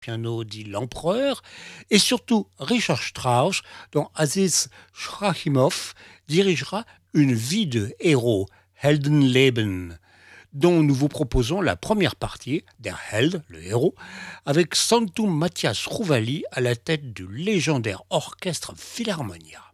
piano dit l'empereur, et surtout Richard Strauss, dont Aziz Shahimov dirigera une vie de héros, Heldenleben, dont nous vous proposons la première partie, Der Held, le héros, avec Santu Matthias Rouvali à la tête du légendaire orchestre Philharmonia.